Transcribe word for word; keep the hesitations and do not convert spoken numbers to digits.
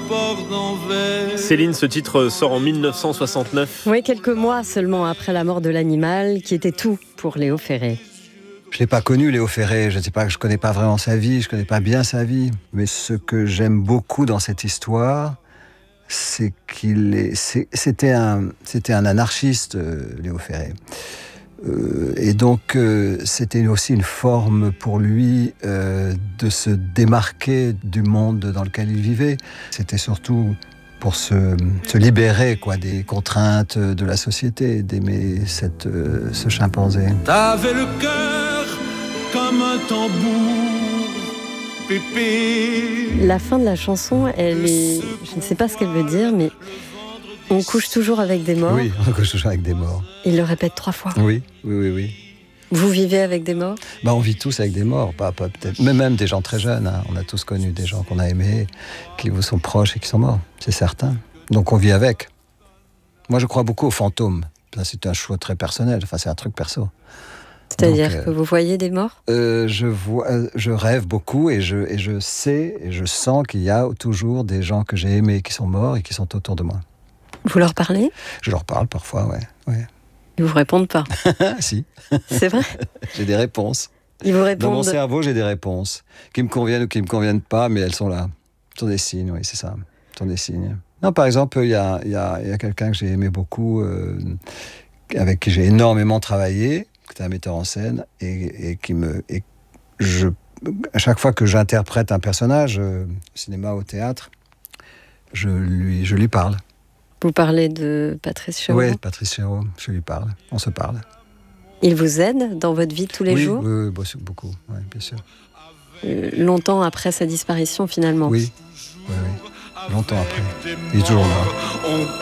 port d'Anvers. Céline, ce titre sort en dix-neuf cent soixante-neuf. Oui, quelques mois seulement après la mort de l'animal, qui était tout pour Léo Ferré. Je n'ai pas connu Léo Ferré, je ne sais pas, je connais pas vraiment sa vie, je ne connais pas bien sa vie. Mais ce que j'aime beaucoup dans cette histoire, c'est qu'il est, c'est, c'était un, c'était un anarchiste, euh, Léo Ferré. Euh, et donc, euh, c'était aussi une forme pour lui euh, de se démarquer du monde dans lequel il vivait. C'était surtout pour se, se libérer quoi, des contraintes de la société, d'aimer cette, euh, ce chimpanzé. T'avais le cœur comme un tambour, pépé. La fin de la chanson, elle est... Je ne sais pas ce qu'elle veut dire, mais on couche toujours avec des morts. Oui, on couche toujours avec des morts. Il le répète trois fois. Oui, oui, oui, oui. Vous vivez avec des morts ? Bah, on vit tous avec des morts, pas, pas peut-être, mais même des gens très jeunes. Hein. On a tous connu des gens qu'on a aimés, qui vous sont proches et qui sont morts, c'est certain. Donc on vit avec. Moi, je crois beaucoup aux fantômes. Ça, c'est un choix très personnel. Enfin, c'est un truc perso. C'est-à-dire Donc, euh, que vous voyez des morts ? euh, je vois, je rêve beaucoup et je et je sais et je sens qu'il y a toujours des gens que j'ai aimés qui sont morts et qui sont autour de moi. Vous leur parlez ? Je leur parle parfois, ouais, ouais. Ils vous répondent pas. Si. C'est vrai ? J'ai des réponses. Ils vous Dans répondent. mon cerveau, j'ai des réponses qui me conviennent ou qui me conviennent pas, mais elles sont là. Ce sont des signes, oui, c'est ça. Ce sont des signes. Non, par exemple, il y a, il y a, il y a quelqu'un que j'ai aimé beaucoup, euh, avec qui j'ai énormément travaillé, qui était un metteur en scène, et, et qui me, et je, à chaque fois que j'interprète un personnage, euh, au cinéma, au théâtre, je lui, je lui parle. Vous parlez de Patrice Chéreau ? Oui, Patrice Chéreau, je lui parle. On se parle. Il vous aide dans votre vie de tous les oui, jours ? Oui, oui, beaucoup, oui, bien sûr. Euh, longtemps après sa disparition, finalement. Oui, oui, oui. Longtemps après. Il est toujours là.